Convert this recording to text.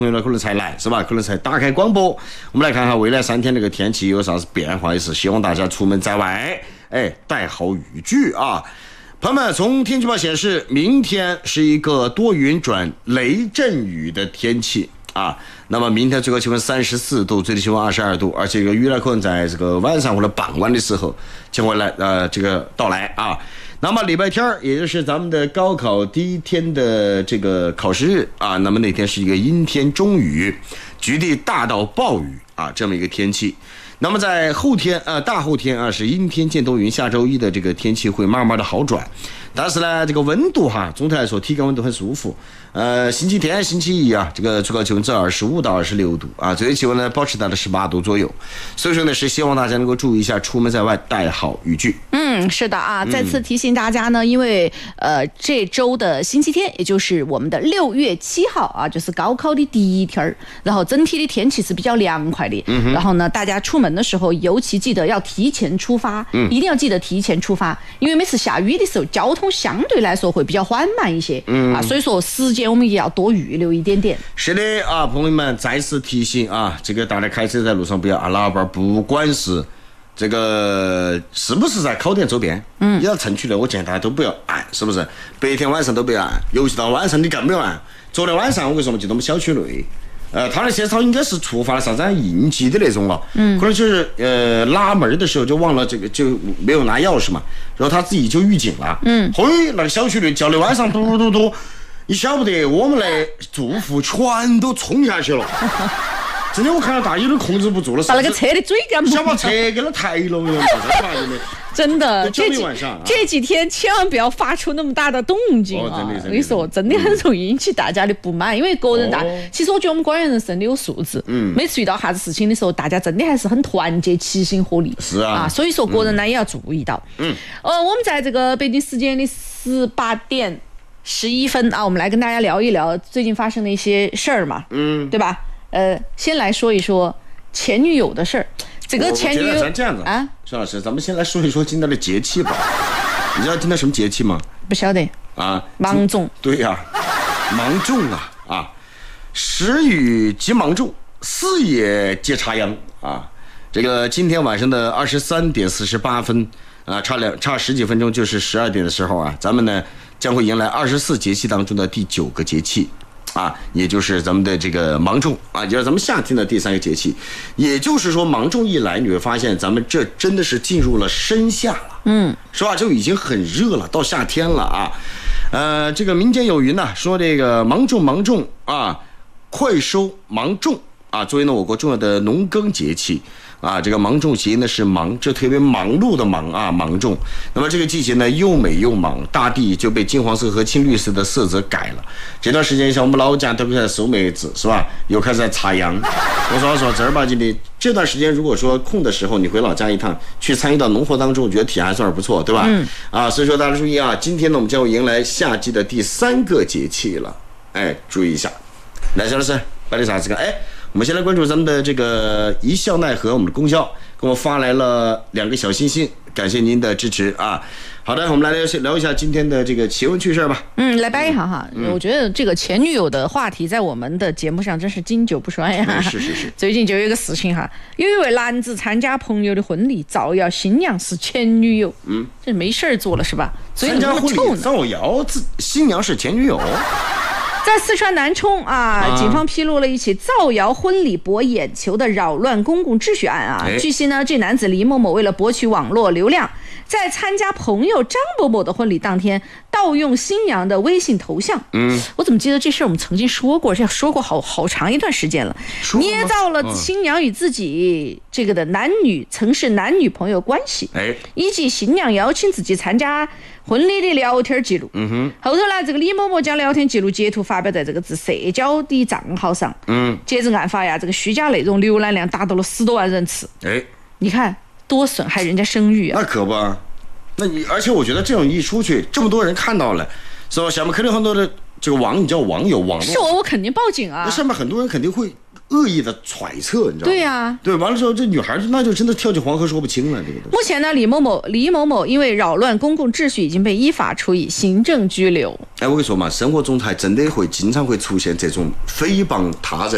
朋友呢可能才来是吧？可能才打开广播。我们来看看未来3天这个天气有啥子变化，也是希望大家出门在外，带好雨具啊。朋友们，从天气预报显示，明天是一个多云转雷阵雨的天气啊。那么明天最高气温34度，最低气温22度，而且这个雨呢可能在这个晚上或者傍晚的时候将会来这个到来啊。那么礼拜天也就是咱们的高考第一天的这个考试日啊，那么那天是一个阴天中雨，局地大到暴雨啊这么一个天气。那么在后天大后天啊是阴天见多云，下周一的这个天气会慢慢的好转，但是呢这个温度总体来说体感温度很舒服。星期天星期一啊这个最高气温在25到26度啊，最低气温呢保持在了18度左右，所以说呢是希望大家能够注意一下，出门在外带好雨具。 是的啊，再次提醒大家呢，因为这周的星期天，也就是我们的6月7号啊，就是高考的第一天，然后整体的天气是比较凉快的。然后呢，大家出门的时候尤其记得要提前出发，一定要记得提前出发，因为每次下雨的时候，交通相对来说会比较缓慢一些所以说时间我们也要多预留一点点。 是的啊，朋友们，再次提醒啊，这个大家开车在路上不要按喇叭，不管是这个是不是在考点周边，也要趁区内，我建议大家都不要按，是不是？白天晚上都不要按，尤其到晚上你更不要按。昨天晚上我跟你说嘛，就我们小区内，他的现场应该是触发了啥子应急的那种了，可能就是拉门的时候就忘了这个就没有拿钥匙嘛，然后他自己就预警了，嘿，那个小区内叫的晚上嘟嘟嘟，你晓不得我们的住户全都冲下去了。真的，我看到大有点控制不住了， 把那个车的嘴给想把车给他抬了， 真的，这几天千万不要发出那么大的动静啊！我跟你说，真的很容易引起大家的不满，因为个人其实我觉得我们广元人生的有素质，每次遇到啥子事情的时候，大家真的还是很团结、齐心合力。 是啊， 所以说个人呢也要注意到。我们在这个北京时间的18点11分啊，我们来跟大家聊一聊最近发生的一些事儿嘛，对吧？先来说一说前女友的事儿。这个前女友这样子啊，徐老师，咱们先来说一说今天的节气吧。你知道今天什么节气吗？ 不晓得啊， 芒种。 对呀，芒种啊，时雨即芒种，四野皆插秧啊。这个今天晚上的23点48分啊，差十几分钟就是12点的时候啊，咱们呢将会迎来24节气当中的第9个节气。也就是咱们的这个芒种啊，也就是咱们夏天的第3个节气。也就是说，芒种一来，你会发现咱们这真的是进入了深夏了，是吧？就已经很热了，到夏天了啊。这个民间有云呢，说这个芒种啊，快收芒种啊，作为呢我国重要的农耕节气。这个芒种节呢是忙，这特别忙碌的忙啊，芒种。那么这个季节呢又美又忙，大地就被金黄色和青绿色的色泽改了。这段时间像我们老家都开始收麦子，是吧？又开始在插秧。我说正儿八经的，这段时间如果说空的时候你回老家一趟，去参与到农活当中，我觉得体验还算是不错，对吧？所以说大家注意啊，今天呢我们将会迎来夏季的第3个节气了，注意一下。来，肖老师，摆点啥子个？我们先来关注咱们的这个一笑奈何，我们的功效给我发来了2个小心心，感谢您的支持啊！好的，我们来聊一下今天的这个奇闻趣事吧。 来掰一下哈。我觉得这个前女友的话题在我们的节目上真是经久不衰呀。 是。 最近就有一个事情哈，有一位男子参加朋友的婚礼，造谣新娘是前女友。这没事儿做了是吧？ 参加婚礼造谣新娘是前女友。 在四川南充警方披露了一起造谣婚礼博眼球的扰乱公共秩序案据悉呢，这男子李某某为了博取网络流量，在参加朋友张某某的婚礼当天盗用新娘的微信头像。我怎么记得这事儿我们曾经说过，好长一段时间了。捏造了新娘与自己这个的曾是男女朋友关系，以及新娘邀请自己参加婚礼的聊天记录。后头呢，这个李某某将聊天记录截图发表在这个自社交的账号上。截至案发呀，这个虚假内容浏览量达到了10多万人次。你看多损害人家声誉啊！ 那可不，而且我觉得这种一出去，这么多人看到了，是吧？下面肯定很多的这个网络。 是我肯定报警啊！ 那上面很多人肯定会恶意的揣测，你知道吗？ 对呀， 对，完了之后这女孩那就真的跳进黄河说不清了。这个目前呢，李某某因为扰乱公共秩序，已经被依法处以行政拘留。 我跟你说嘛，生活中还真的经常会出现这种诽谤他人